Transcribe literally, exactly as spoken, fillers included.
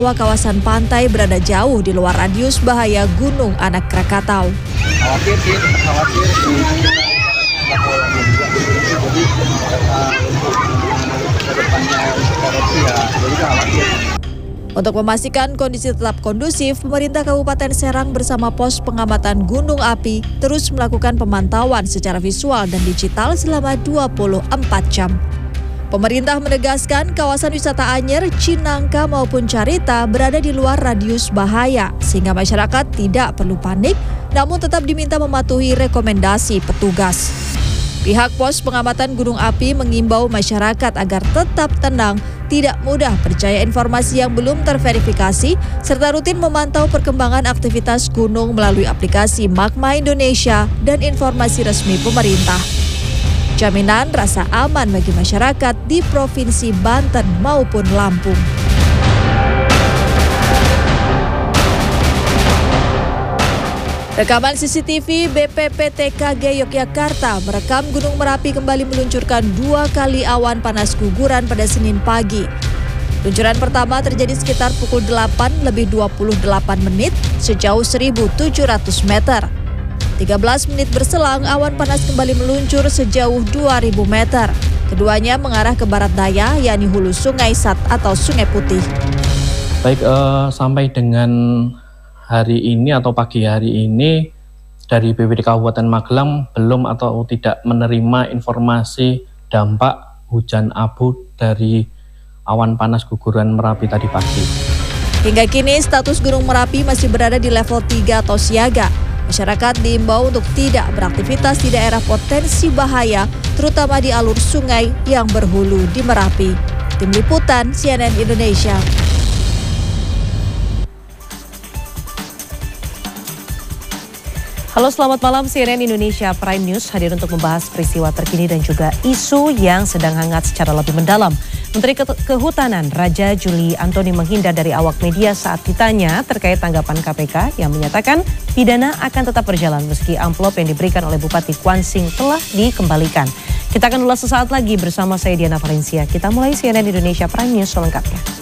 bahwa kawasan pantai berada jauh di luar radius bahaya Gunung Anak Krakatau. Khawatir sih, khawatir. Jadi kedepannya korupsi ya, jadi khawatir. Untuk memastikan kondisi tetap kondusif, pemerintah Kabupaten Serang bersama pos pengamatan gunung api terus melakukan pemantauan secara visual dan digital selama dua puluh empat jam. Pemerintah menegaskan kawasan wisata Anyer, Cinangka maupun Carita berada di luar radius bahaya, sehingga masyarakat tidak perlu panik, namun tetap diminta mematuhi rekomendasi petugas. Pihak pos pengamatan gunung api mengimbau masyarakat agar tetap tenang, tidak mudah percaya informasi yang belum terverifikasi, serta rutin memantau perkembangan aktivitas gunung melalui aplikasi Magma Indonesia dan informasi resmi pemerintah. Jaminan rasa aman bagi masyarakat di Provinsi Banten maupun Lampung. Rekaman C C T V B P P T K G Yogyakarta merekam Gunung Merapi kembali meluncurkan dua kali awan panas guguran pada Senin pagi. Luncuran pertama terjadi sekitar pukul delapan lebih dua puluh delapan menit sejauh seribu tujuh ratus meter. tiga belas menit berselang, awan panas kembali meluncur sejauh dua ribu meter. Keduanya mengarah ke barat daya, yakni hulu Sungai Sat atau Sungai Putih. Baik, eh, sampai dengan hari ini atau pagi hari ini, dari B P B D Kabupaten Magelang belum atau tidak menerima informasi dampak hujan abu dari awan panas guguran Merapi tadi pagi. Hingga kini, status Gunung Merapi masih berada di level tiga atau siaga. Masyarakat diimbau untuk tidak beraktivitas di daerah potensi bahaya, terutama di alur sungai yang berhulu di Merapi. Tim Liputan C N N Indonesia. Halo, selamat malam. C N N Indonesia Prime News hadir untuk membahas peristiwa terkini dan juga isu yang sedang hangat secara lebih mendalam. Menteri Kehutanan Raja Juli Antoni menghindar dari awak media saat ditanya terkait tanggapan K P K yang menyatakan pidana akan tetap berjalan meski amplop yang diberikan oleh Bupati Kwansing telah dikembalikan. Kita akan ulas sesaat lagi bersama saya Diana Valencia. Kita mulai C N N Indonesia Prime News selengkapnya.